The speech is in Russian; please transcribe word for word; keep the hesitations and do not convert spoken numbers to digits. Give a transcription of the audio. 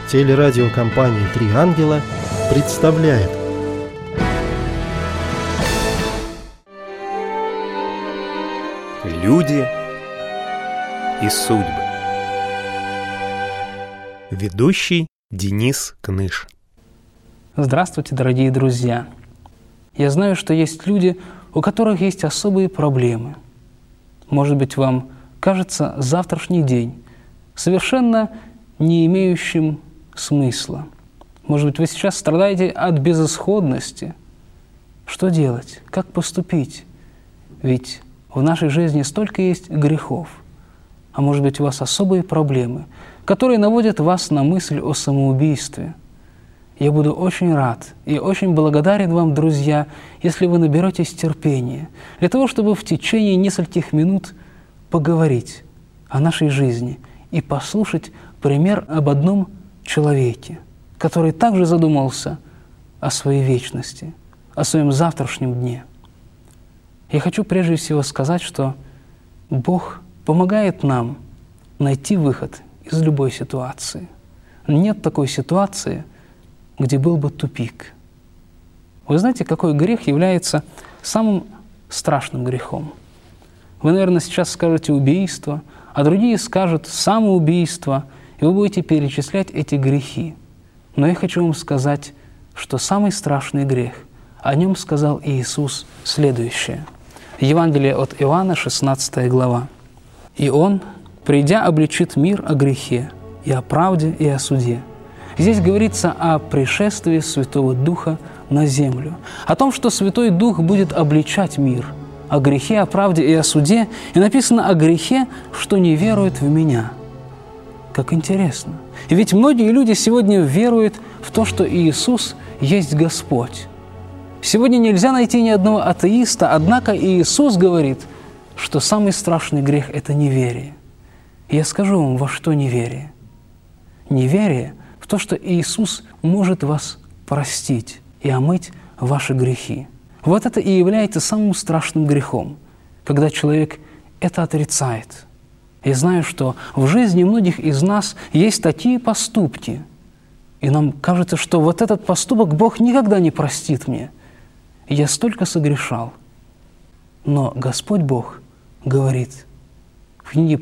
Телерадиокомпания «Три ангела» представляет. Люди и судьбы. Ведущий Денис Кныш. Здравствуйте, дорогие друзья! Я знаю, что есть люди, у которых есть особые проблемы. Может быть, вам кажется завтрашний день совершенно не имеющим смысла. Может быть, вы сейчас страдаете от безысходности. Что делать? Как поступить? Ведь в нашей жизни столько есть грехов. А может быть, у вас особые проблемы, которые наводят вас на мысль о самоубийстве. Я буду очень рад и очень благодарен вам, друзья, если вы наберетесь терпения для того, чтобы в течение нескольких минут поговорить о нашей жизни и послушать пример об одном человеке, который также задумался о своей вечности, о своем завтрашнем дне. Я хочу прежде всего сказать, что Бог помогает нам найти выход из любой ситуации. Нет такой ситуации, где был бы тупик. Вы знаете, какой грех является самым страшным грехом? Вы, наверное, сейчас скажете убийство, а другие скажут самоубийство, и вы будете перечислять эти грехи. Но я хочу вам сказать, что самый страшный грех, о нем сказал Иисус следующее. Евангелие от Иоанна, шестнадцатая глава. «И Он, придя, обличит мир о грехе, и о правде, и о суде». Здесь говорится о пришествии Святого Духа на землю, о том, что Святой Дух будет обличать мир, о грехе, о правде и о суде, и написано о грехе, что не верует в Меня. Как интересно. И ведь многие люди сегодня веруют в то, что Иисус есть Господь. Сегодня нельзя найти ни одного атеиста, однако Иисус говорит, что самый страшный грех – это неверие. И я скажу вам, во что неверие. Неверие в то, что Иисус может вас простить и омыть ваши грехи. Вот это и является самым страшным грехом, когда человек это отрицает. Я знаю, что в жизни многих из нас есть такие поступки, и нам кажется, что вот этот поступок Бог никогда не простит мне. Я столько согрешал. Но Господь Бог говорит в книге